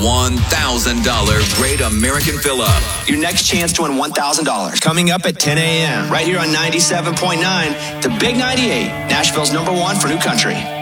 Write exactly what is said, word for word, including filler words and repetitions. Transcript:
one thousand dollars Great American Fill-Up. Your next chance to win one thousand dollars. Coming up at ten a.m. right here on ninety-seven point nine, the Big ninety-eight, Nashville's number one for new country.